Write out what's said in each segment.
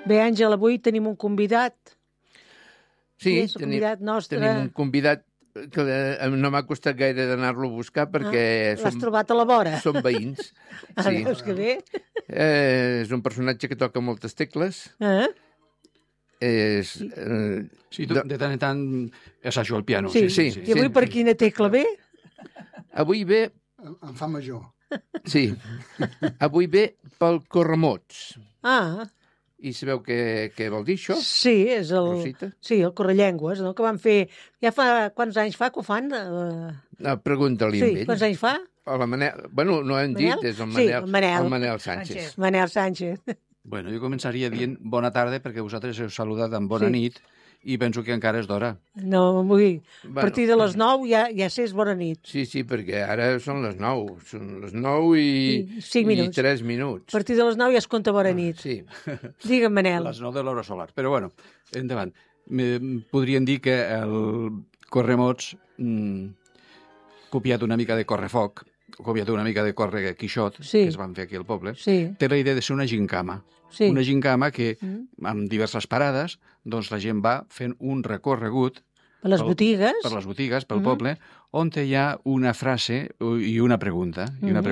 Bé, Àngel, avui tenim un convidat. Sí, És el convidat nostre. tenim un convidat que no m'ha costat gaire d'anar-lo a buscar perquè L'has trobat a la vora. som veïns. Sí. Veus que bé? És un personatge que toca moltes tecles. Sí, de tant en tant assajo al piano. Sí. I avui per quina tecla ve? Avui ve... En fa major. Sí. Avui ve pel corremots. I sabeu què vol dir això? Sí, és el... Rosita? Sí, el correllengües, no? Que van fer... Ja fa... Quants anys fa que ho fan? No, pregunta-li Sí, amb ell. quants anys fa? El Manel... Bueno, no hem dit, és el Manel. Sí, el Manel. El Manel Sánchez. Manel Sánchez. Bueno, jo començaria dient bona tarda perquè vosaltres heu saludat amb bona nit i penso que encara és d'hora. No, vull... A partir de les 9 ja sé és bona nit. Sí, perquè ara són les 9. Són les 9 i 5 minuts. I 3 minuts. A partir de les 9 ja es compta bona nit. Sí. Digue'm, Manel. Les 9 de l'hora solar. Però bueno, endavant. Podríem dir que el Corremots, copiat una mica de Correfoc, copiat una mica de Corre Quixot, que es van fer aquí al poble, té la idea de ser una gincama. Una gincama que, amb diverses parades, doncs la gent va fent un recorregut per les botigues. Per les botigues, pel poble, on hi ha una frase i una pregunta,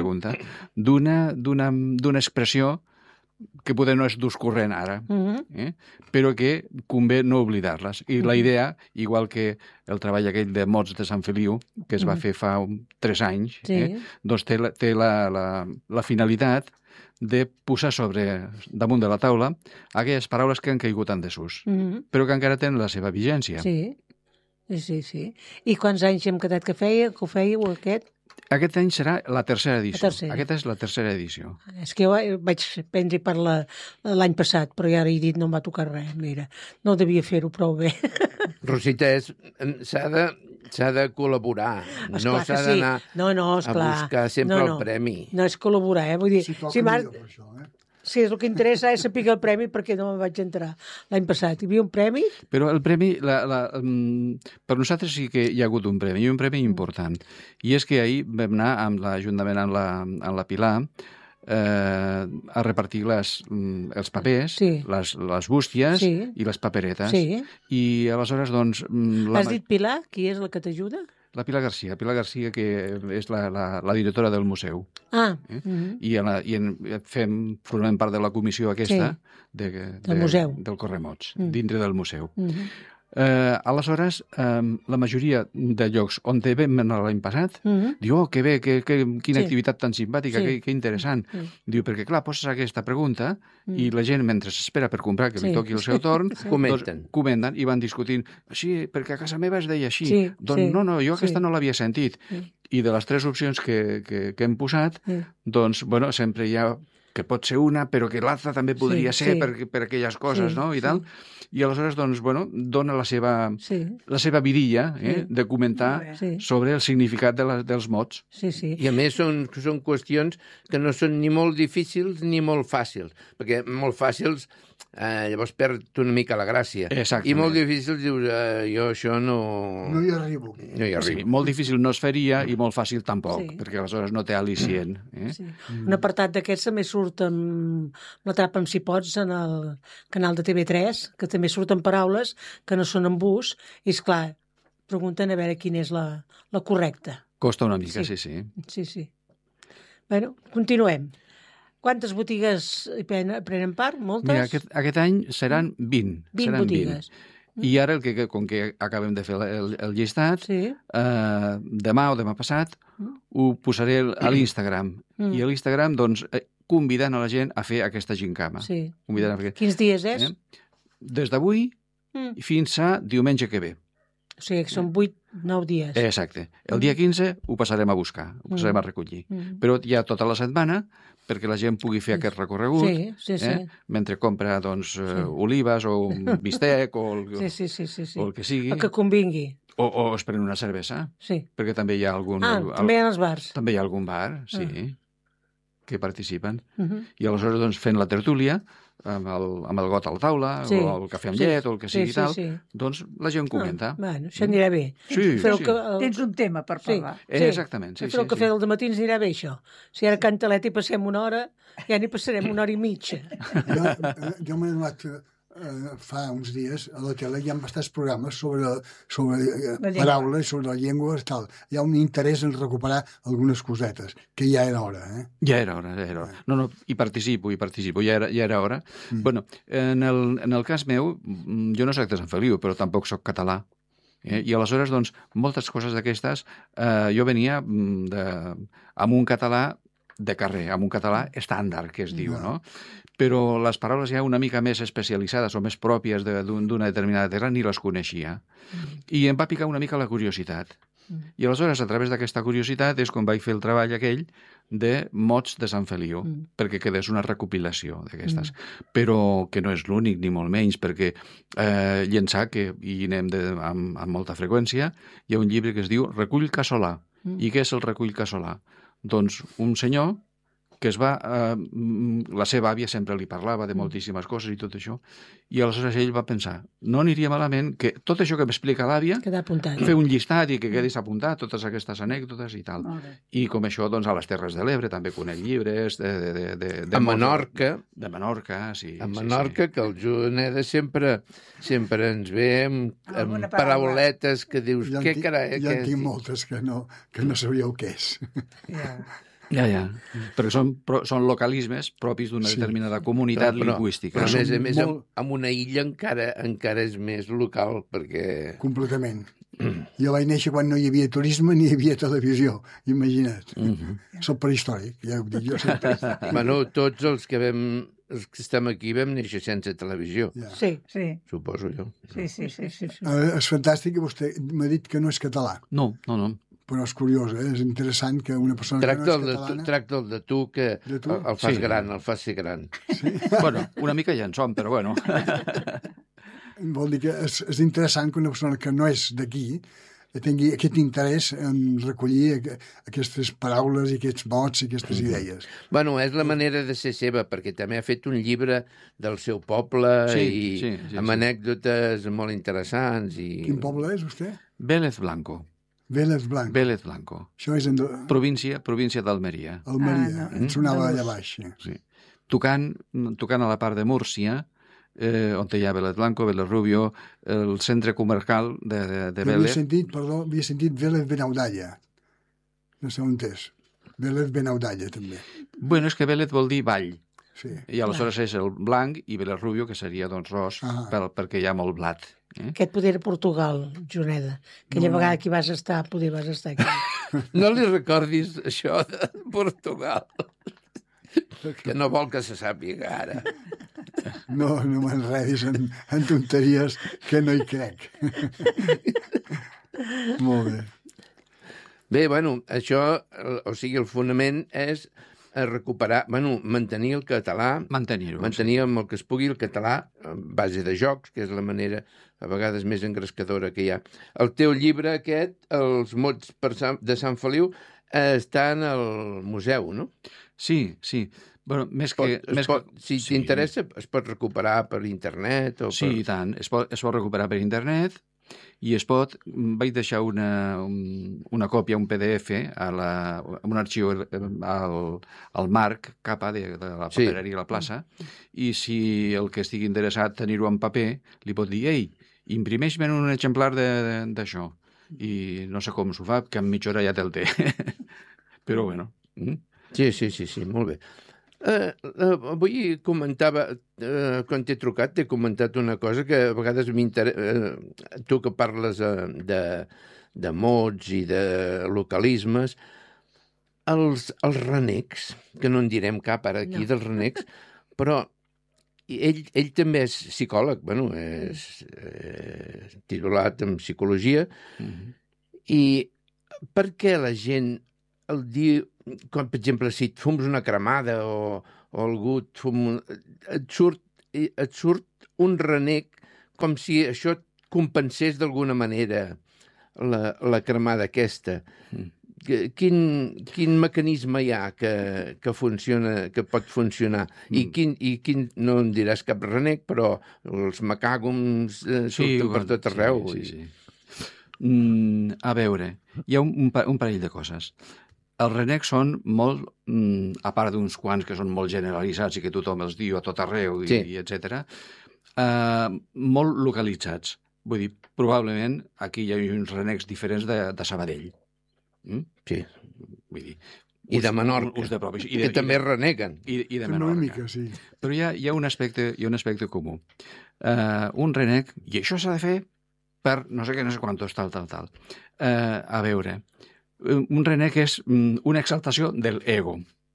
d'una expressió que potser no és d'ús corrent ara, però que convé no oblidar-les. I la idea, igual que el treball aquell de Mots de Sant Feliu, que es va fer fa 3 anys, doncs té la finalitat de posar damunt de la taula aquelles paraules que han caigut en desús, però que encara tenen la seva vigència. Sí. I quants anys hem quedat que ho fèieu, aquest? Aquest any serà la tercera edició. Aquesta és la tercera edició. És que jo vaig prendre per l'any passat, però ja he dit no em va tocar res. Mira, no devia fer-ho prou bé. Rosita, s'ha de col·laborar. No s'ha d'anar a buscar sempre el premi. No és col·laborar, vull dir... Si toca millor per això, Sí, el que interessa és saber el premi perquè no me'n vaig entrar l'any passat. Hi havia un premi? Però el premi, per nosaltres sí que hi ha hagut un premi, i un premi important. I és que ahir vam anar juntament amb la Pilar a repartir els papers, les bústies i les paperetes. I aleshores, doncs... Has dit Pilar? Qui és la que t'ajuda? La Pilar Garcia, que és la directora del museu. I formem part de la comissió aquesta del museu, del Corremots, dintre del museu. Aleshores, la majoria de llocs on vam anar l'any passat, diu, que bé, quina activitat tan simpàtica, que interessant. Diu, perquè clar, poses aquesta pregunta i la gent, mentre s'espera per comprar, que li toqui el seu torn, comenten i van discutint. Sí, perquè a casa meva es deia així. Doncs no, jo aquesta no l'havia sentit. I de les 3 opcions que hem posat, doncs, bueno, sempre hi ha que pot ser una, però que l'altra també podria ser per aquelles coses, no? I tal. I aleshores, doncs, bueno, dona la seva vidilla de comentar sobre el significat dels mots. I a més són qüestions que no són ni molt difícils ni molt fàcils, perquè molt fàcils llavors perd una mica la gràcia. I molt difícils dius, jo això no... No hi arribo. Sí, molt difícil no es faria i molt fàcil tampoc, perquè aleshores no té al·licient. Un apartat d'aquests també surt amb l'Atrapa'm si pots en el canal de TV3, que també surten paraules que no són en ús, i esclar, pregunten a veure quina és la correcta. Costa una mica, sí. Sí. Bueno, continuem. Quantes botigues hi prenen part? Moltes? Mira, aquest any seran 20. 20 botigues. I ara, com que acabem de fer el llistat, demà o demà passat ho posaré a l'Instagram. I a l'Instagram, doncs, convidant a la gent a fer aquesta gincama. Quins dies és? Des d'avui fins a diumenge que ve. O sigui que són 8-9 dies. Exacte. El dia 15 ho passarem a buscar, ho passarem a recollir. Però hi ha tota la setmana perquè la gent pugui fer aquest recorregut, mentre compra olives o un bistec o el que sigui. El que convingui. O es pren una cervesa, perquè també hi ha algun... també hi ha els bars. També hi ha algun bar, que participen. I aleshores, fent la tertúlia, amb el got a la taula, o el cafè amb llet, o el que sigui tal, doncs la gent comenta. Bueno, això anirà bé. Tens un tema per parlar. Exactament. Fer el cafè del dematí ens anirà bé, això. Si ara Can Talet hi passem una hora, ja n'hi passarem una hora i mitja. Jo m'he donat fa uns dies a la tele hi ha bastants programes sobre paraules, sobre la llengua, tal. Hi ha un interès en recuperar algunes cosetes, que ja era hora, eh? Ja era hora. No, hi participo, ja era hora. Bueno, en el cas meu, jo no soc de Sant Feliu, però tampoc soc català. I aleshores, doncs, moltes coses d'aquestes, jo venia amb un català de carrer, amb un català estàndard, que es diu, no? Però les paraules ja una mica més especialitzades o més pròpies d'una determinada terra ni les coneixia. I em va picar una mica la curiositat. I aleshores, a través d'aquesta curiositat, és quan vaig fer el treball aquell de mots de Sant Feliu, perquè quedés una recopilació d'aquestes. Però que no és l'únic, ni molt menys, perquè llençar, que hi anem amb molta freqüència, hi ha un llibre que es diu Recull Casolà. I què és el Recull Casolà? Doncs un senyor que la seva àvia sempre li parlava de moltíssimes coses i tot això, i aleshores ell va pensar, no aniria malament que tot això que m'explica l'àvia, fer un llistat i que quedis apuntat, totes aquestes anècdotes i tal. I com això, doncs, a les Terres de l'Ebre també conec llibres a Menorca. De Menorca, sí. A Menorca, que el Juneda sempre ens ve amb parauletes que dius, què carai? Jo en tinc moltes que no sabíeu què és. Ja. Perquè són localismes propis d'una determinada comunitat lingüística. Però a més, amb una illa encara és més local, perquè... Completament. Jo vaig néixer quan no hi havia turisme ni hi havia televisió, imagina't. Soc prehistòric, ja ho dic jo sempre. Bueno, tots els que estem aquí vam néixer sense televisió. Sí. Suposo jo. Sí. És fantàstic que vostè m'ha dit que no és català. No. Però és curiós, és interessant que una persona que no és catalana... Tracta'l de tu, que el fas gran, el fas ser gran. Sí? Bueno, una mica ja en som, però bueno. Vol dir que és interessant que una persona que no és d'aquí tingui aquest interès en recollir aquestes paraules i aquests mots i aquestes idees. Bueno, és la manera de ser seva, perquè també ha fet un llibre del seu poble amb anècdotes molt interessants. Quin poble és, vostè? Vélez Blanco. Vélez Blanco. Això és en... Província d'Almeria. Almeria, em sonava allà baix. Sí. Tocant a la part de Múrcia, on hi ha Vélez Blanco, Vélez Rubio, el centre comarcal de Vélez... Havia sentit Vélez Benaudalla. No sé on és. Vélez Benaudalla, també. Bueno, és que Vélez vol dir vall. Sí. I aleshores és el blanc i Vélez Rubio, que seria, doncs, ros, perquè hi ha molt blat. Aquest poder era Portugal, Juneda. Aquella vegada que vas estar aquí. No li recordis això de Portugal, que no vol que se sàpiga ara. No m'enredis en tonteries que no hi crec. Molt bé. Bé, bueno, això, o sigui, el fonament és recuperar, mantenir el català, mantenir amb el que es pugui el català, en base de jocs, que és la manera a vegades més engrescadora que hi ha. El teu llibre aquest, Els mots de Sant Feliu, està en el museu, no? Sí. Bueno, si t'interessa, es pot recuperar per internet? Sí, i tant. Es pot recuperar per internet i vaig deixar una còpia, un PDF, amb un arxiu al Marc Capa de la papereria a la plaça, i si el que estigui interessat tenir-ho en paper, li pot dir, ei, imprimeix-me un exemplar d'això. I no sé com s'ho fa, que en mitja hora ja te'l té. Però bueno. Sí, molt bé. Avui comentava, quan t'he trucat, t'he comentat una cosa que a vegades m'interessa, tu que parles de mots i de localismes, els renecs, que no en direm cap ara aquí dels renecs, però ell també és psicòleg, és titulat en psicologia, i per què la gent el diu, com per exemple, si et fums una cremada o algú et surt un renec com si això et compensés d'alguna manera la cremada aquesta. quin mecanisme hi ha que funciona, que pot funcionar? I quin, no em diràs cap renec, però els macàgums surten per tot arreu. Sí. A veure, hi ha un parell de coses. Els renecs són molt, a part d'uns quants que són molt generalitzats i que tothom els diu a tot arreu, i etc., molt localitzats. Vull dir, probablement aquí hi ha uns renecs diferents de Sabadell. Sí. Vull dir, I de Menorca, que també reneguen. I de Menorca. Mica, sí. Però hi ha un aspecte comú. Un renec, i això s'ha de fer per no sé què, no sé quantos, tal. A veure, un renec és una exaltació del ego.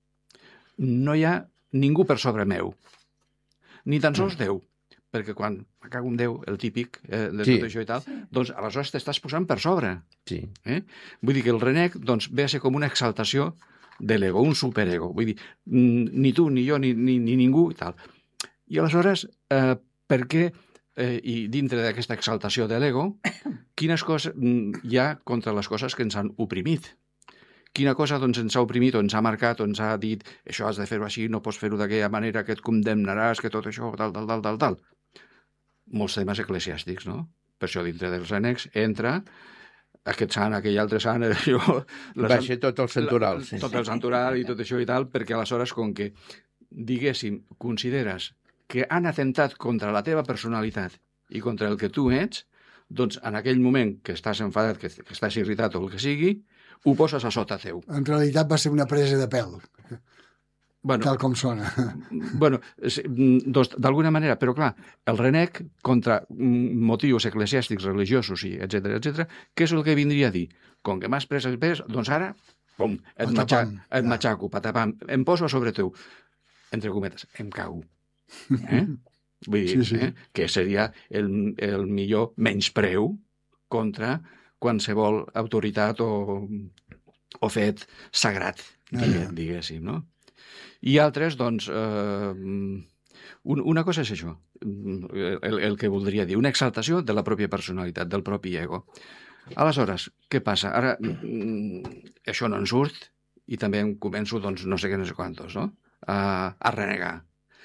No hi ha ningú per sobre meu, ni tan sols Déu, perquè quan me cago en Déu, el típic de tot això i tal, doncs aleshores t'estàs posant per sobre. Sí. Vull dir que el renec ve a ser com una exaltació de l'ego, un superego. Vull dir, ni tu, ni jo, ni ningú i tal. I aleshores, per què, i dintre d'aquesta exaltació de l'ego, quines coses hi ha contra les coses que ens han oprimit? Quina cosa doncs, ens ha oprimit o ens ha marcat o ens ha dit això has de fer-ho així, no pots fer-ho d'aquella manera, que et condemnaràs, que tot això, tal. Molts temes eclesiàstics, no? Per això dintre dels renecs entra aquest sant, aquell altre sant, això... Baixa tot el santoral. Tot el santoral i tot això i tal, perquè aleshores, com que, diguéssim, consideres que han atentat contra la teva personalitat i contra el que tu ets, doncs en aquell moment que estàs enfadat, que estàs irritat o el que sigui, ho poses a sota teu. En realitat va ser una presa de pèl. Bueno, tal com sona. Bueno, doncs, d'alguna manera, però clar, el renec contra motius eclesiàstics, religiosos i etc, què és el que vindria a dir? Com que m'has pres el pes, doncs ara, pum, et matxaco, patapam, em poso a sobre teu. Entre cometes, em cago. Vull dir, sí. Que seria el millor menyspreu contra qualsevol autoritat o fet sagrat, diguéssim, no? I altres, doncs, una cosa és això, el que voldria dir, una exaltació de la pròpia personalitat, del propi ego. Aleshores, què passa? Ara, això no en surt i també em començo, doncs, no sé què, no sé quantos, no? A renegar.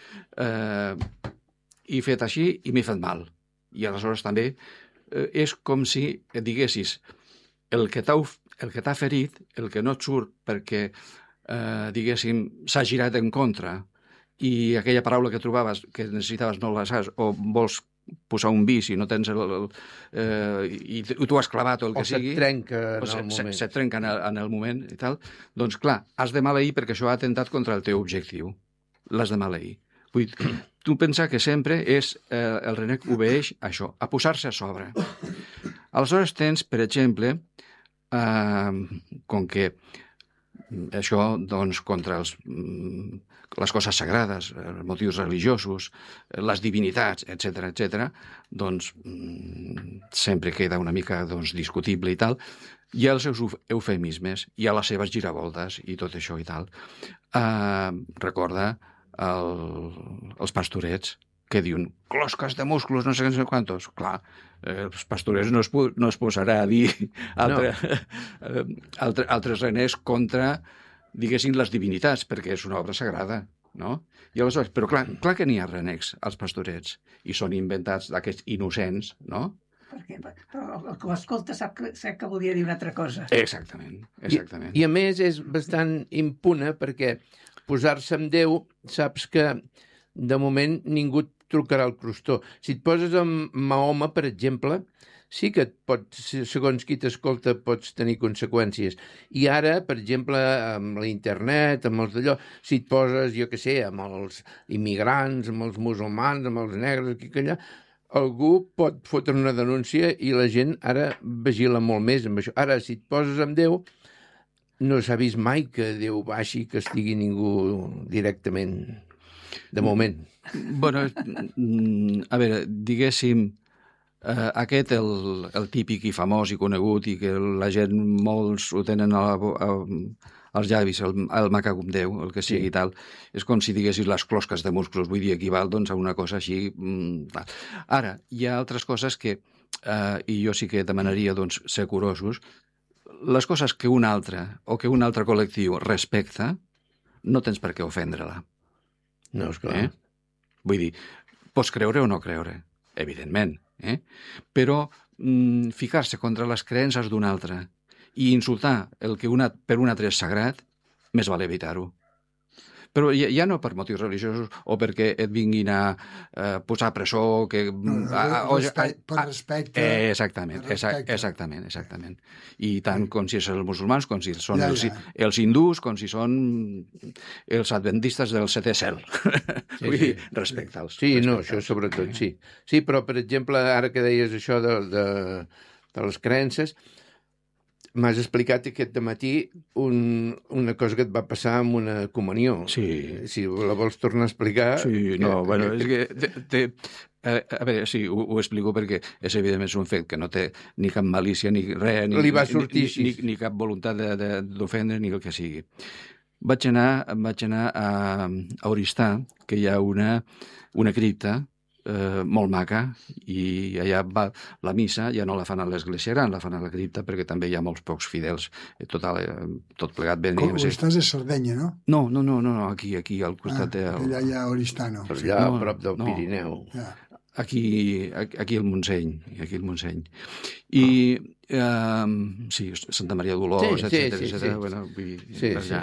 I fet així, i m'he fet mal. I aleshores també és com si diguessis el que t'ha ferit, el que no et surt perquè diguéssim, s'ha girat en contra i aquella paraula que trobaves, que necessitaves no la saps, o vols posar un vis i no tens i tu has clavat o el que sigui... O se't trenca en el moment. Se't trenca en el moment i tal. Doncs clar, has de maleir perquè això ha atentat contra el teu objectiu. L'has de maleir. Vull dir, tu pensa que sempre el renec obeeix a això, a posar-se a sobre. Aleshores tens, per exemple, com que això, doncs, contra les coses sagrades, els motius religiosos, les divinitats, etc, doncs, sempre queda una mica discutible i tal. Hi ha els seus eufemismes, hi ha les seves giravoltes i tot això i tal. Recorda els pastorets que diuen closques de músculs, no sé quantos. Clar, els pastorets no es posarà a dir altres renecs contra, diguéssim, les divinitats, perquè és una obra sagrada, no? I aleshores, però clar que n'hi ha renecs, als pastorets, i són inventats d'aquests innocents, no? Però el que l'escolta sap que volia dir una altra cosa. Exactament. I a més és bastant impune perquè posar-se amb Déu, saps que de moment ningú et trucarà al crostó. Si et poses amb Mahoma, per exemple, sí que segons qui t'escolta, pots tenir conseqüències. I ara, per exemple, amb l'internet, amb els d'allò, si et poses, jo què sé, amb els immigrants, amb els musulmans, amb els negres, aquí que allà, algú pot fotre una denúncia i la gent ara vigila molt més amb això. Ara, si et poses amb Déu, no s'ha vist mai que Déu baixi i que estigui ningú directament, de moment. Bueno, a veure, diguéssim, aquest, el típic i famós i conegut i que la gent, molts ho tenen als llavis, el macaco amb Déu, el que sigui i tal, és com si diguessis les closques de músculs, vull dir, equival doncs, a una cosa així. Ara, hi ha altres coses que, i jo sí que demanaria doncs, ser curosos, les coses que un altre o que un altre col·lectiu respecta, no tens per què ofendre-la. No, esclar. Vull dir, pots creure o no creure, evidentment, però ficar-se contra les creences d'un altre i insultar el que per un altre és sagrat, més val evitar-ho. Però ja no per motius religiosos o perquè et vinguin a posar presó... Per respecte. Exactament. I tant com si són els musulmans, com si són els hindús, com si són els adventistes del setè cel. Vull dir, respecta'ls. Sí, no, això sobretot, sí. Sí, però, per exemple, ara que deies això de les creences, m'has explicat aquest dematí una cosa que et va passar amb una comunió. Sí. Si la vols tornar a explicar... Sí, no, bueno, és que... A veure, sí, ho explico perquè és evidentment un fet que no té ni cap malícia ni res, ni cap voluntat d'ofendre ni el que sigui. Vaig anar a Oristà, que hi ha una cripta molt maca, i allà va la missa, ja no la fan a l'església gran, la fan a la cripta, perquè també hi ha molts pocs fidels, tot plegat ben... Oristà és a Sardenya, no? No, aquí al costat... Allà hi ha Oristà, no? Allà a prop del Pirineu. Aquí al Montseny, I, sí, Santa Maria Dolors, etcètera, bueno, per allà,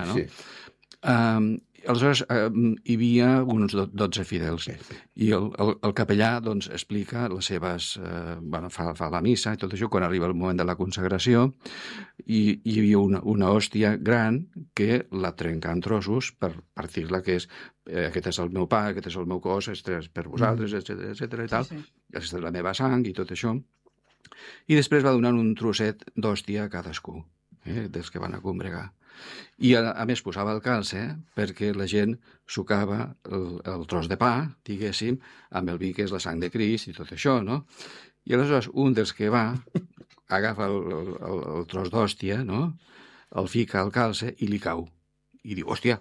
no? Aleshores, hi havia uns 12 fidels i el capellà doncs, explica les seves... fa la missa i tot això, quan arriba el moment de la consagració, i hi havia una hòstia gran que la trenca en trossos per partir-la, que és aquest és el meu pa, aquest és el meu cos, és per vosaltres, etcètera i tal, aquesta és la meva sang i tot això. I després va donant un trosset d'hòstia a cadascú, dels que van a congregar. I a més posava el calce perquè la gent sucava el tros de pa, diguéssim, amb el vi que és la sang de Crist i tot això, no? I aleshores un dels que va agafa el tros d'hòstia, no? El fica al calce i li cau. I diu, hòstia!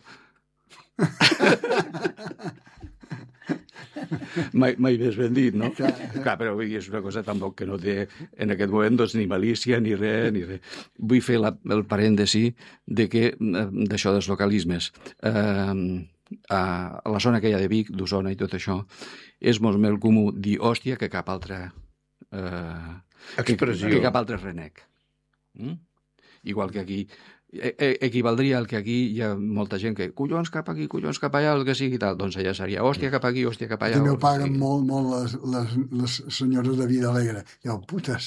Mai més ben dit, no? Clar, però és una cosa tampoc que no té en aquest moment doncs, ni malícia ni res. Vull fer el parèntesi d'això dels localismes. A la zona que hi ha de Vic, d'Osona i tot això, és molt més comú dir hòstia que cap altra expressió. Que cap altre renec. Igual que aquí equivaldria al que aquí hi ha molta gent que collons cap aquí, collons cap allà, el que sigui tal, doncs allà seria hòstia cap aquí, hòstia cap allà. També ho paguen molt les senyores de vida alegre. Ja, putes.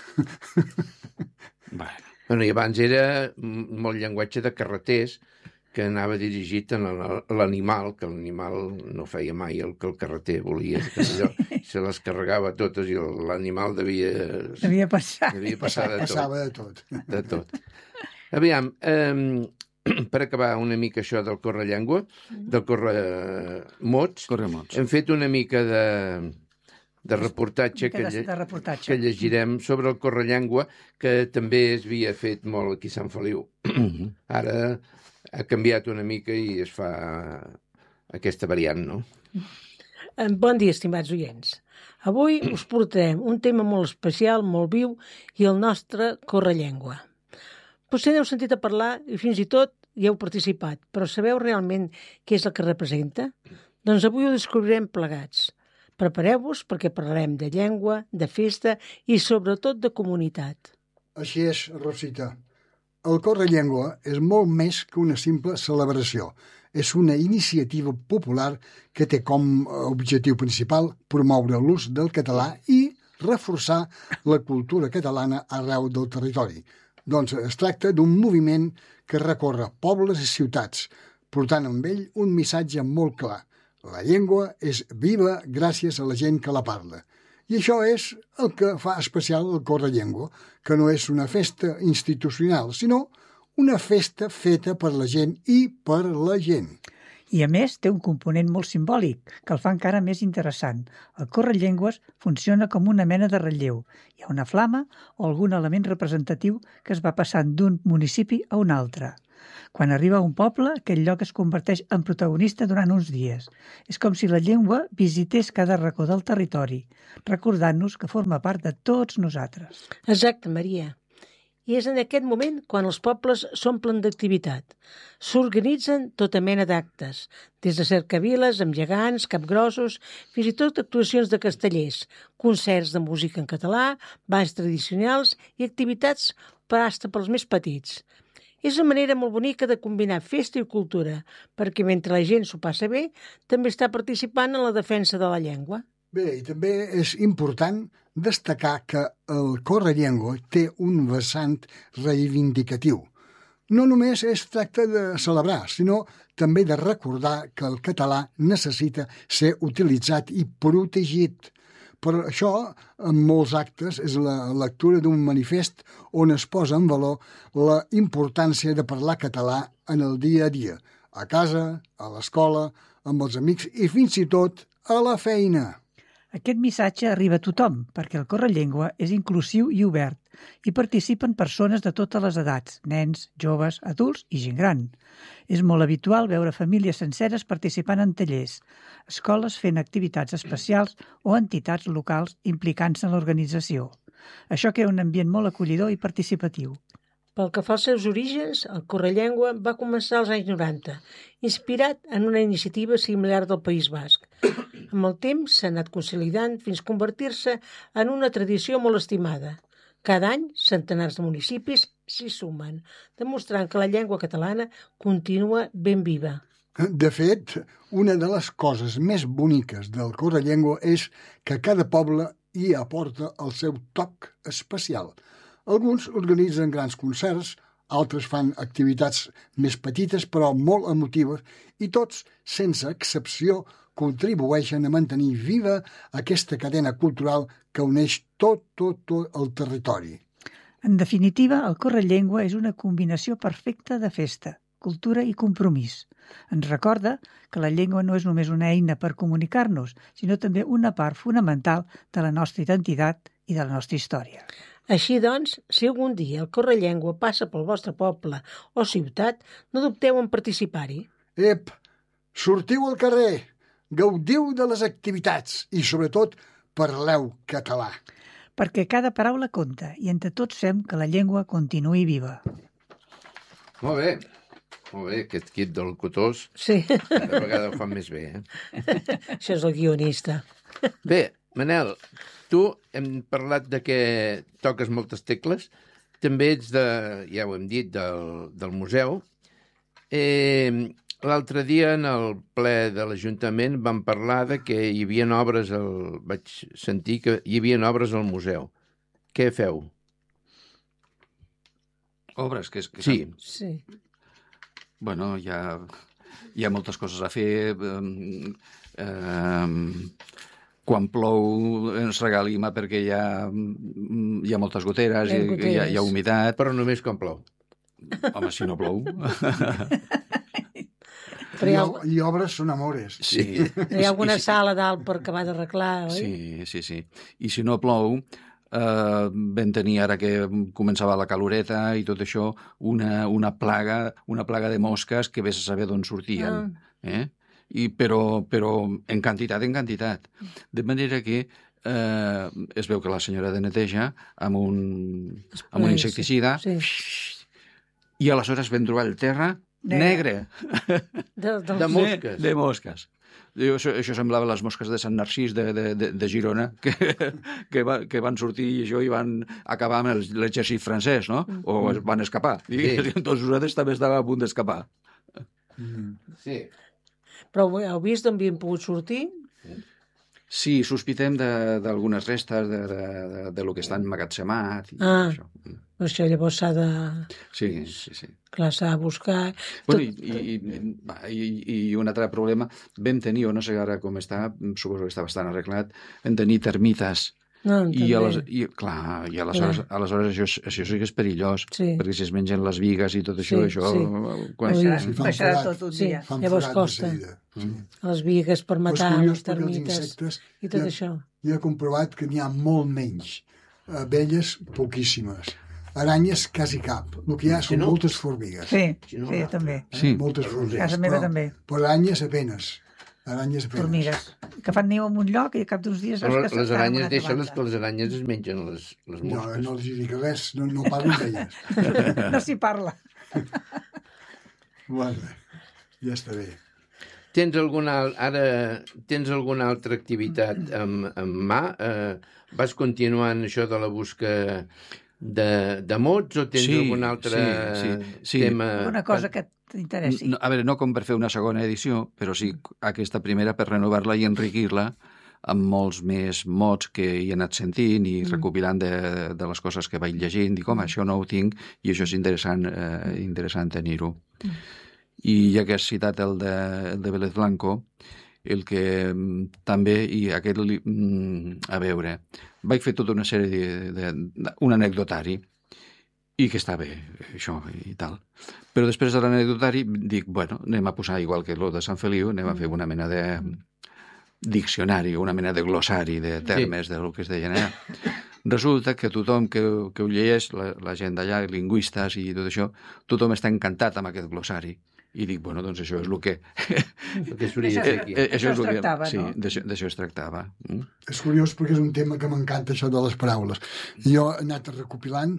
Bueno, i abans era molt llenguatge de carreters que anava dirigit a l'animal, que l'animal no feia mai el que el carreter volia. Se les carregava totes i l'animal devia passar de tot. Passava de tot. De tot. Aviam, per acabar una mica això del correllengua, del corremots, hem fet una mica de reportatge que llegirem sobre el correllengua, que també es havia fet molt aquí a Sant Feliu. Ara ha canviat una mica i es fa aquesta variant, no? Bon dia, estimats oients. Avui us portarem un tema molt especial, molt viu, i el nostre correllengua. Potser n'heu sentit a parlar i fins i tot hi heu participat, però sabeu realment què és el que representa? Doncs avui ho descobrirem plegats. Prepareu-vos perquè parlarem de llengua, de festa i sobretot de comunitat. Així és, Rosita. El correllengua és molt més que una simple celebració. És una iniciativa popular que té com a objectiu principal promoure l'ús del català i reforçar la cultura catalana arreu del territori. Doncs es tracta d'un moviment que recorre pobles i ciutats, portant amb ell un missatge molt clar. La llengua és viva gràcies a la gent que la parla. I això és el que fa especial el correllengua, que no és una festa institucional, sinó una festa feta per la gent i per la gent. I, a més, té un component molt simbòlic, que el fa encara més interessant. El correllengües funciona com una mena de relleu. Hi ha una flama o algun element representatiu que es va passant d'un municipi a un altre. Quan arriba a un poble, aquell lloc es converteix en protagonista durant uns dies. És com si la llengua visités cada racó del territori, recordant-nos que forma part de tots nosaltres. Exacte, Maria. I és en aquest moment quan els pobles s'omplen d'activitat. S'organitzen tota mena d'actes, des de cercaviles amb gegants, capgrossos, fins i tot actuacions de castellers, concerts de música en català, balls tradicionals i activitats per pels més petits. És una manera molt bonica de combinar festa i cultura, perquè mentre la gent s'ho passa bé, també està participant en la defensa de la llengua. Bé, i també és important destacar que el Correllengua té un vessant reivindicatiu. No només es tracta de celebrar, sinó també de recordar que el català necessita ser utilitzat i protegit. Per això, en molts actes, és la lectura d'un manifest on es posa en valor la importància de parlar català en el dia a dia, a casa, a l'escola, amb els amics i fins i tot a la feina. Aquest missatge arriba a tothom, perquè el Correllengua és inclusiu i obert. Hi participen persones de totes les edats, nens, joves, adults i gent gran. És molt habitual veure famílies senceres participant en tallers, escoles fent activitats especials o entitats locals implicant-se en l'organització. Això crea un ambient molt acollidor i participatiu. Pel que fa als seus orígens, el Correllengua va començar als anys 90, inspirat en una iniciativa similar del País Basc. Amb el temps s'ha anat consolidant fins a convertir-se en una tradició molt estimada. Cada any, centenars de municipis s'hi sumen, demostrant que la llengua catalana continua ben viva. De fet, una de les coses més boniques del Correllengua és que cada poble hi aporta el seu toc especial. Alguns organitzen grans concerts, altres fan activitats més petites però molt emotives i tots, sense excepció, contribueixen a mantenir viva aquesta cadena cultural que uneix tot el territori. En definitiva, el Correllengua és una combinació perfecta de festa, cultura i compromís. Ens recorda que la llengua no és només una eina per comunicar-nos, sinó també una part fonamental de la nostra identitat i de la nostra història. Així doncs, si algun dia el Correllengua passa pel vostre poble o ciutat, no dubteu en participar-hi. Ep, sortiu al carrer, gaudiu de les activitats i, sobretot, parleu català. Perquè cada paraula compta i entre tots fem que la llengua continuï viva. Molt bé, aquest kit del cotós. Sí. Cada vegada ho fan més bé, Això és el guionista. Bé, Manel, tu hem parlat de que toques moltes tecles, també ets ja ho hem dit, del museu. L'altre dia, en el ple de l'Ajuntament, vam parlar de que hi havia obres, vaig sentir que hi havia obres al museu. Què feu? Obres? Sí. Bueno, hi ha moltes coses a fer. Quan plou ens regalima perquè hi ha moltes goteres, hi ha humitat. Però només quan plou. Home, si no plou. I obres són amores. Sí. Hi ha alguna sala dalt per acabar d'arreglar, oi? Sí. I si no plou, vam tenir, ara que començava la caloreta i tot això, una plaga de mosques que vés a saber d'on sortien. Però en quantitat. De manera que es veu que la senyora de neteja amb un insecticida i aleshores vam trobar el terra negre. De mosques. De mosques. Això semblava les mosques de Sant Narcís de Girona que van sortir i van acabar amb l'exèrcit francès, no? O van escapar. Tots nosaltres també estàvem a punt d'escapar. Sí. Però heu vist d'on havien pogut sortir? Sí, sospitem d'algunes restes de lo que està emmagatzemat. Això. Això llavors s'ha de... Sí. Clar, s'ha de buscar... I un altre problema, vam tenir, o no sé ara com està, suposo que està bastant arreglat, vam tenir termites. I aleshores això sí que és perillós, perquè si es mengen les bigues i tot això... Baixarà tot un dia. Llavors costa. Les bigues per matar les termites i tot això. Jo he comprovat que n'hi ha molt menys. Abelles, poquíssimes. Aranyes, quasi cap. El que hi ha són moltes formigues. Sí, també. Moltes formigues. Casa meva també. Però aranyes, apenes. Aranyes penes. Formigues, que fan niu en un lloc i a cap d'uns dies... Les aranyes, deixa-les, que les aranyes es mengen les mosques. No els dic res, no parlo d'elles. No s'hi parla. Bueno, ja està bé. Tens alguna altra activitat en mà? Vas continuant això de la busca de mots o tens algun altre tema? Una cosa que t'interessi. A veure, no com per fer una segona edició, però sí aquesta primera per renovar-la i enriquir-la amb molts més mots que hi he anat sentint i recopilant de les coses que vaig llegint. Dic, home, això no ho tinc i això és interessant tenir-ho. I ja que has citat el de Vélez Blanco, el que també, i aquest, a veure, vaig fer tota una sèrie un anecdotari, i que està bé, això i tal. Però després de l'anecdotari dic, bueno, anem a posar, igual que el de Sant Feliu, anem a fer una mena de diccionari, una mena de glossari de termes del que es deien allà. Resulta que tothom que ho llegeix, la gent d'allà, lingüistes i tot això, tothom està encantat amb aquest glossari. I dic, bueno, doncs això és el que... Això es tractava, no? Sí, d'això es tractava. És curiós perquè és un tema que m'encanta, això de les paraules. Jo he anat recopilant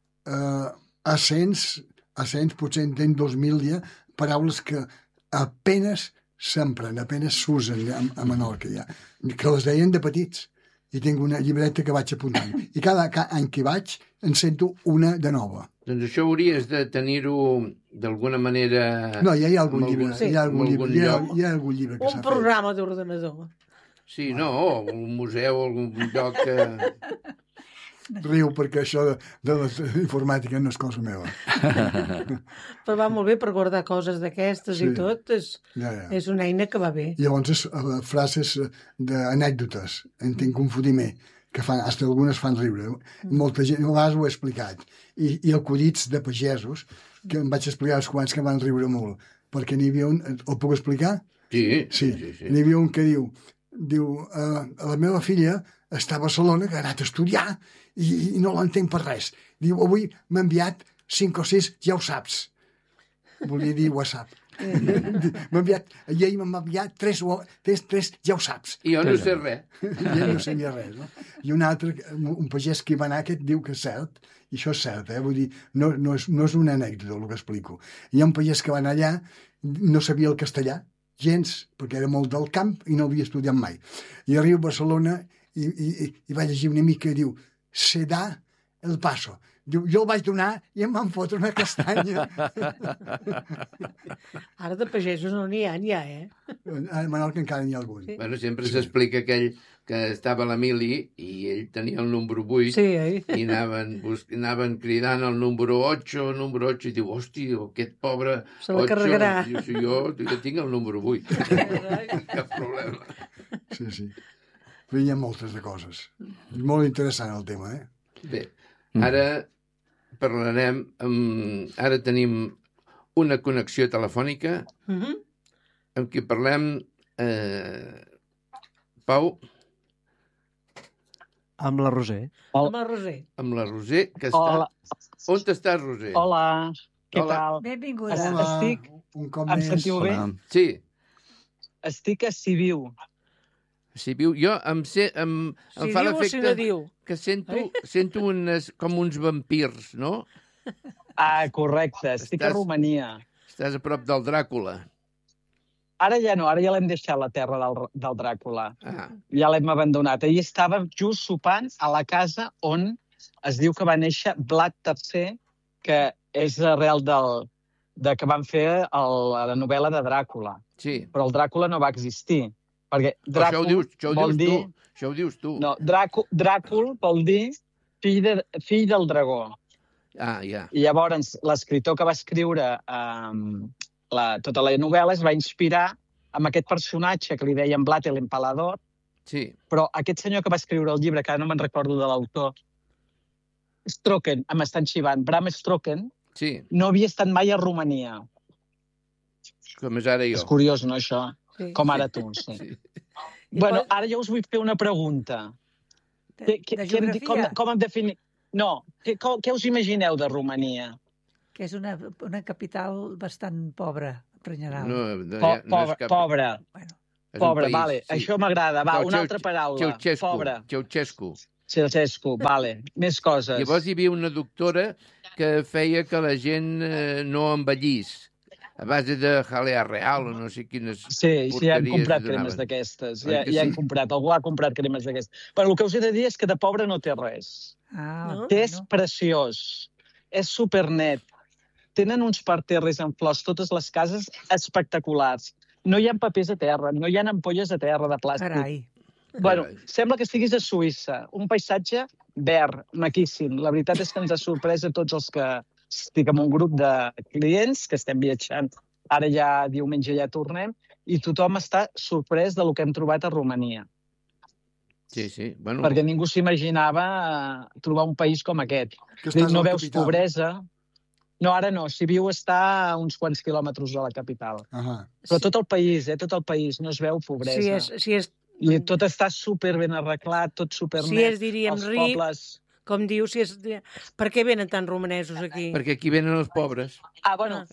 a cents, potser en 2.000 ja, paraules que apenes s'empren, apenes s'usen a Menorca ja, que les deien de petits. I tinc una llibreta que vaig apuntant. I cada any que vaig en sento una de nova. Doncs això hauries de tenir-ho d'alguna manera... No, ja hi ha algun llibre. Hi ha algun llibre que s'ha fet. Un programa d'ordenador. Sí, no, un museu, algun lloc que... Riu perquè això de la informàtica no és cosa meva. Però va molt bé per guardar coses d'aquestes i tot. És una eina que va bé. Llavors, frases d'anècdotes, en tinc un fotimer, que fins algunes fan riure. Molta gent, a vegades ho he explicat. I acudits de pagesos, que em vaig explicar els quants que van riure molt. Perquè n'hi havia un... El puc explicar? Sí. N'hi havia un que diu, la meva filla està a Barcelona, que ha anat a estudiar, i no l'entenc per res. Diu, avui m'ha enviat 5 o 6, ja ho saps. Volia dir WhatsApp. M'ha enviat, i ell m'ha enviat 3, ja ho saps. I jo no sé res. Jo no sabia res, no? I un altre, un pagès que hi va anar, aquest diu que és cert, i això és cert, vull dir, no és una anècdota el que explico. Hi ha un pagès que va anar allà, no sabia el castellà, gens, perquè era molt del camp i no havia estudiat mai. I arriba a Barcelona i va llegir una mica i diu, se da el paso. Diu, jo el vaig donar i em van fotre una castanya. Ara de pagesos no n'hi ha, A Menorca encara n'hi ha algun. Sí. Bueno, sempre s'explica aquell que estava a la mili i ell tenia el número 8 i anaven cridant el número 8, i diu, hosti, aquest pobre 8, se la carregarà. Jo tinc el número 8. Cap problema. Sí. Però hi ha moltes de coses. Molt interessant el tema, Bé, ara parlarem ara tenim una connexió telefònica amb qui parlem Pau? Amb la Roser. Amb la Roser. Amb la Roser, que està... Hola. On estàs, Roser? Hola, què tal? Benvinguda. Estic... Un cop em més. sentiu bé? Sí. Estic a Sibiu. Si viu, jo em fa l'efecte que sento com uns vampirs, no? Correcte, estic a Romania. Estàs a prop del Dràcula. Ara ja no, ara ja l'hem deixat la terra del Dràcula. Ja l'hem abandonat. Ahir estàvem just sopant a la casa on es diu que va néixer Vlad III, que és arrel de que van fer la novel·la de Dràcula. Sí. Però el Dràcula no va existir. Perquè això ho dius tu. No, Dràcul vol dir fill del dragó. Ja. I llavors l'escriptor que va escriure tota la novel·la es va inspirar en aquest personatge que li deien Vlad el Empalador. Sí. Però aquest senyor que va escriure el llibre, que ara no me'n recordo de l'autor, Stroken, m'estan xivant, Bram Stroken, no havia estat mai a Romania. Com és ara jo. És curiós, no, això? Sí. Com ara tu, sí. Bueno, ara jo us vull fer una pregunta. De geografia? Com em defini... No, què us imagineu de Romania? Que és una capital bastant pobra, en general. Pobra. Bueno. Pobre, vale. Això m'agrada. Va, una altra paraula. Pobre. Ceausescu, vale. Més coses. Llavors hi havia una doctora que feia que la gent no envellís a base de jalea real o no sé quines porqueries. Sí, ja hem comprat cremes d'aquestes. Ja hem comprat. Algú ha comprat cremes d'aquestes. Però el que us he de dir és que de pobre no té res. És preciós. És supernet. Tenen uns parterres en flors, totes les cases espectaculars. No hi ha papers a terra, no hi ha ampolles a terra de plàstic. Carai. Bueno, sembla que estiguis a Suïssa. Un paisatge verd, maquíssim. La veritat és que ens ha sorprès a tots els que estic en un grup de clients que estem viatjant. Ara ja diumenge ja tornem i tothom està sorprès del que hem trobat a Romania. Sí. Bueno. Perquè ningú s'imaginava trobar un país com aquest. No veus pobresa. No, ara no. Sibiu està a uns quants quilòmetres de la capital. Però tot el país, tot el país, no es veu pobresa. I tot està superben arreglat, tot supernet. Si és, diríem, ric, com dius, per què venen tants romanesos aquí? Perquè aquí venen els pobres. Bueno,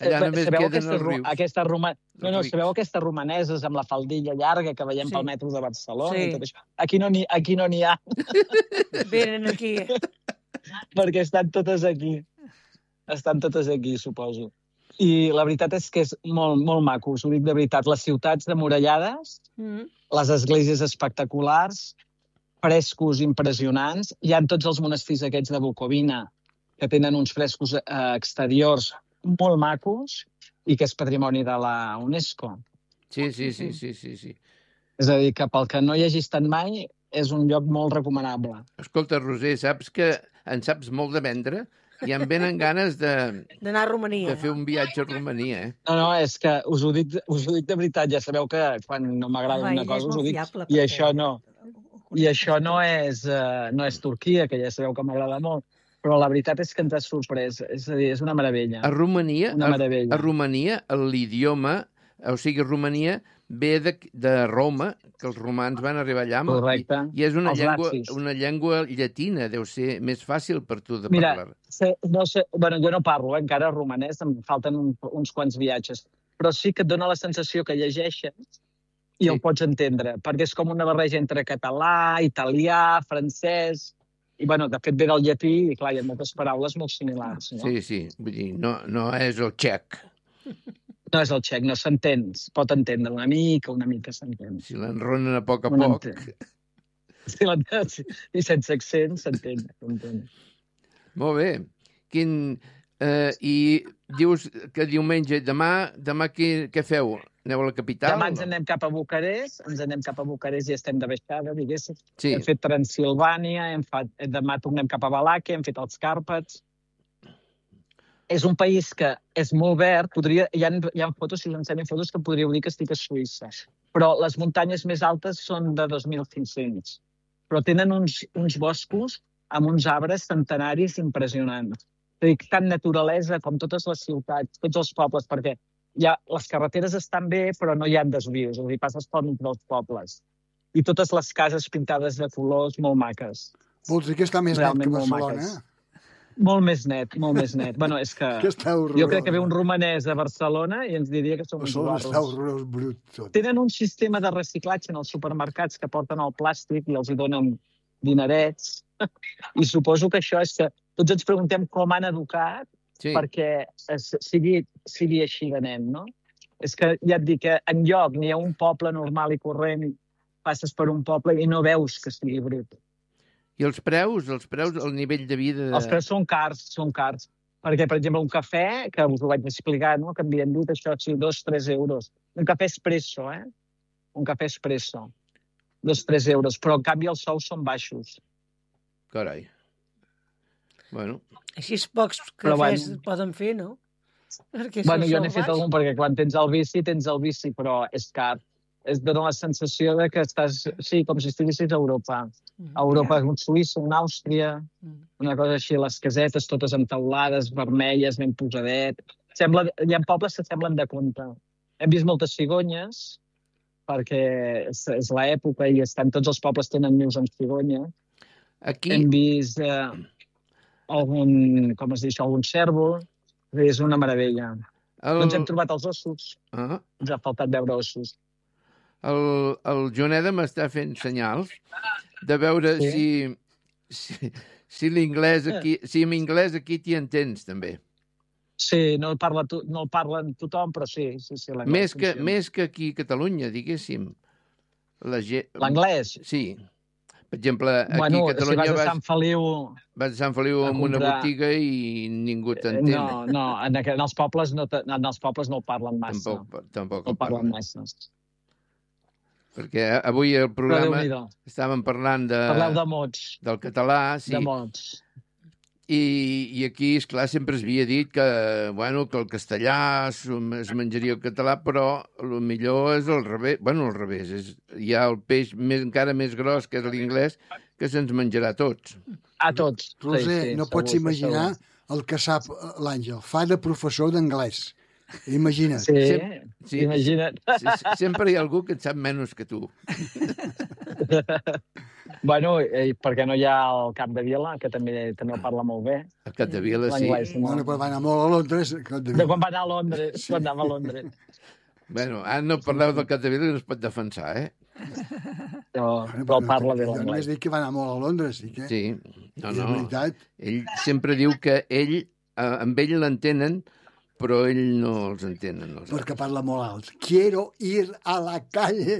sabeu aquestes romaneses amb la faldilla llarga que veiem pel metro de Barcelona i tot això? Aquí no n'hi ha. Venen aquí. Perquè estan totes aquí. Estan totes aquí, suposo. I la veritat és que és molt, molt maco, us ho dic de veritat. Les ciutats demurallades, les esglésies espectaculars, frescos impressionants. Hi ha tots els monestirs aquests de Bucovina, que tenen uns frescos exteriors molt macos i que és patrimoni de la UNESCO. Sí. És a dir, que pel que no hi hagi estat mai, és un lloc molt recomanable. Escolta, Roser, saps que en saps molt de vendre? I em venen ganes d'anar a Romania. De fer un viatge a Romania, No, és que us ho dic de veritat. Ja sabeu que quan no m'agrada una cosa us ho dic. I això no. I això no és Turquia, que ja sabeu que m'agrada molt. Però la veritat és que ens ha sorprès. És a dir, és una meravella. A Romania, l'idioma, o sigui, Romania ve de Roma, que els romans van arribar allà. Correcte. I és una llengua llatina, deu ser més fàcil per tu de parlar. Mira, jo no parlo encara romanès, em falten uns quants viatges, però sí que et dona la sensació que llegeixes i el pots entendre, perquè és com una barreja entre català, italià, francès, i de fet ve del llatí i clar, hi ha moltes paraules molt similars. Sí, vull dir, no és el txec. No és el txec, no s'entén. Es pot entendre una mica s'entén. Si l'enronen a poc. I sense accent s'entén. Molt bé. I dius que diumenge, demà què feu? Aneu a la capital? Demà ens anem cap a Bucarest, i estem de baixada, diguéssim. Hem fet Transilvània, demà tornem cap a Valàquia, hem fet els Càrpats. És un país que és molt verd, hi ha fotos, si us ensenyo fotos, que podríeu dir que estic a Suïssa. Però les muntanyes més altes són de 2.500. Però tenen uns boscos amb uns arbres centenaris impressionants. És a dir, tant naturalesa com totes les ciutats, tots els pobles, perquè les carreteres estan bé, però no hi ha desvios, és a dir, passes pel mig dels pobles. I totes les cases pintades de colors molt maques. Vols dir que està més net que Barcelona? Molt més net. Bueno, és que jo crec que ve un romanès a Barcelona i ens diria que som uns guarros. Està horrorós, brut, tot. Tenen un sistema de reciclatge en els supermercats que porten el plàstic i els hi donen dinerets. I suposo que això és que tots ens preguntem com han educat perquè sigui així de net, no? És que ja et dic que enlloc n'hi ha un poble normal i corrent, passes per un poble i no veus que sigui brut. I els preus, el nivell de vida... Els preus són cars. Perquè, per exemple, un cafè, que us ho vaig explicar, no? Que m'havien dit això, 2-3 euros. Un cafè espresso, Un cafè espresso. 2-3 euros. Però, en canvi, els sous són baixos. Carai. Bueno. Així pocs cafès poden fer, no? Jo n'he fet algun, perquè quan tens el bici, però és car. Es dona la sensació de que estàs, com si estiguessis a Europa. A Europa, un Suïssa, una Àustria, una cosa així, les casetes totes entaulades, vermelles, ben posadet. Hi ha pobles que semblen de conte. Hem vist moltes cigonyes, perquè és l'època i tots els pobles tenen nius amb cigonya. Hem vist algun cèrvol, és una meravella. No ens hem trobat els ossos, ens ha faltat veure ossos. el Joneda m'està fent senyals de veure si l'inglès aquí, si en anglès aquí t'hi entens, també. Sí, no el parlen tothom, però sí. Més que aquí a Catalunya, diguéssim. L'anglès? Sí. Per exemple, aquí a Catalunya si vas a Sant Feliu... Vas a Sant Feliu amb una botiga i ningú t'entén. No, en els pobles no el parlen massa. Tampoc el parlen massa. Perquè avui el programa estàvem parlant de mots. Del català, sí. De mots. I aquí, esclar, sempre es havia dit que el castellà es menjaria el català, però el millor és al revés. Al revés. Hi ha el peix encara més gros, que és l'inglès, que se'ns menjarà a tots. A tots. Roser, no pots imaginar el que sap l'Àngel. Fa de professor d'anglès. Imagina't. Sí, imagina't. Sempre hi ha algú que et sap menys que tu. Perquè no hi ha el Capdevila, que també el parla molt bé. El Capdevila, sí. Però va anar molt a Londres. De quan va anar a Londres, quan anava a Londres. Ara no parleu del Capdevila que no es pot defensar, eh? Però el parla bé l'anglès. Només dic que va anar molt a Londres, sí que... Sí, no. Ell sempre diu que amb ell l'entenen, però ell no els entén. Perquè parla molt alt. Quiero ir a la calle.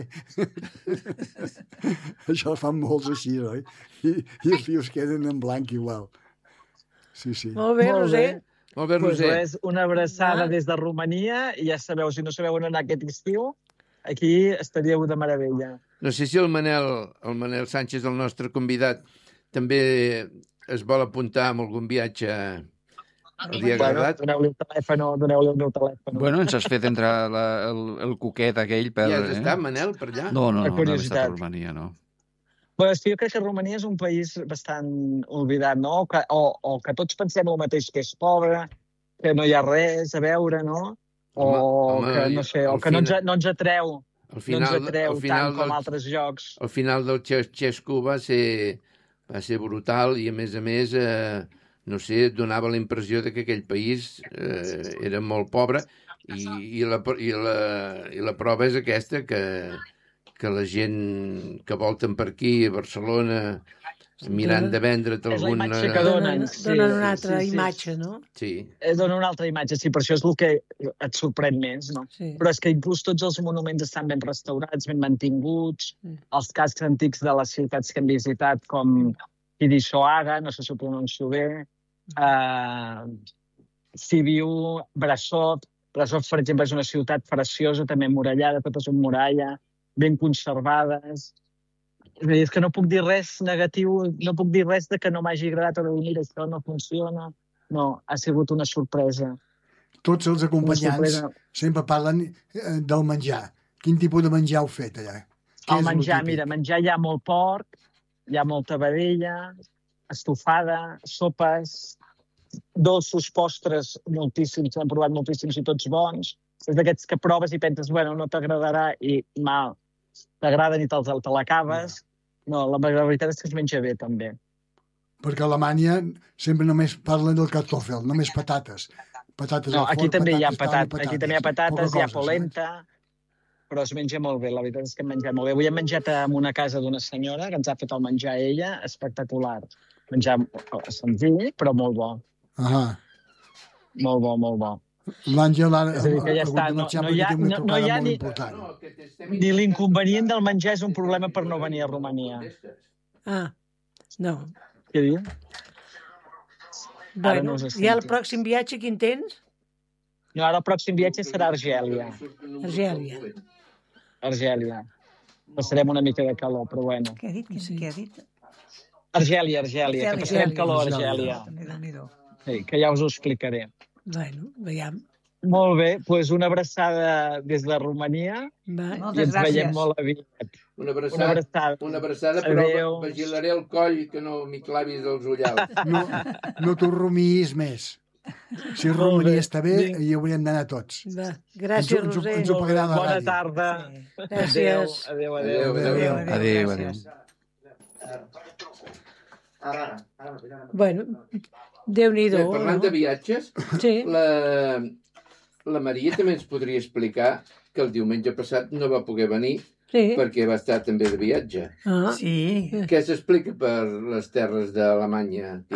Això fan molts així, oi? I els tios queden en blanc igual. Sí. Molt bé, Roser. Molt bé, Roser. Pues una abraçada des de Romania i ja sabeu, si no sabeu on anar aquest estiu, aquí estaríeu de meravella. No sé si el Manel Sánchez, el nostre convidat, també es vol apuntar amb algun viatge. Li ha agradat? Doneu-li el meu telèfon. Bueno, ens has fet entrar el cuquet aquell per... Ja has estat, Manel, per allà? No he estat a Romania, no. Jo crec que Romania és un país bastant oblidat, no? O que tots pensem el mateix, que és pobre, que no hi ha res a veure, no? Que no ens atreu tant com altres jocs. Al final del Ceausescu va ser brutal i, a més, no sé, donava la impressió que aquell país era molt pobre i la prova és aquesta, que la gent que volten per aquí, a Barcelona, mirant de vendre't alguna... És la imatge que donen. Donen una altra imatge, no? Sí. Donen una altra imatge, sí, per això és el que et sorprèn més, no? Sí. Però és que inclús tots els monuments estan ben restaurats, ben mantinguts, els cascs antics de les ciutats que hem visitat, com Timisoara, no sé si ho pronuncio bé, Sibiu, Brasov, per exemple, és una ciutat preciosa, també murallada, totes amb muralla, ben conservades. És que no puc dir res negatiu, no puc dir res de que no m'hagi agradat o de dir, mira, això no funciona. No, ha sigut una sorpresa. Tots els acompanyants sempre parlen del menjar. Quin tipus de menjar heu fet allà? El menjar, mira, hi ha molt porc, hi ha molta vedella, estofada, sopes, dolços, postres, moltíssims, hem provat moltíssims i tots bons. És d'aquests que proves i penses, no t'agradarà i mal. T'agraden i te l'acabes. No, la veritat és que es menja bé, també. Perquè a Alemanya sempre només parlen del kartoffel, només patates. No, aquí també hi ha patates. Aquí també hi ha patates, hi ha polenta, però es menja molt bé. La veritat és que hem menjat molt bé. Avui hem menjat en una casa d'una senyora que ens ha fet el menjar a ella, espectacular. Menjar senzill, però molt bo. Molt bo, molt bo. L'Àngel ara no hi ha ni l'inconvenient del menjar és un problema per no venir a Romania. No. Què diu? Bueno, i el pròxim viatge quin tens? No, ara el pròxim viatge serà a Argèlia. Argèlia. Passarem una mica de calor, però bueno. Què ha dit? Argèlia, que passarem calor a Argèlia. Sí, que ja us ho explicaré. Bueno, veiem. Molt bé, doncs una abraçada des de Romania i ens veiem molt aviat. Una abraçada, però vigilaré el coll que no m'hi clavis els ullals. No t'ho rumiïs més. Si Romania està bé, hi hauríem d'anar tots. Gràcies, Roser. Ens ho pagarà la ràdio. Bona tarda. Gràcies. Adéu. Bueno, Déu-n'hi-do. Parlant de viatges, la Maria també ens podria explicar que el diumenge passat no va poder venir perquè va estar també de viatge. Sí. Què s'explica per les terres d'Alemanya?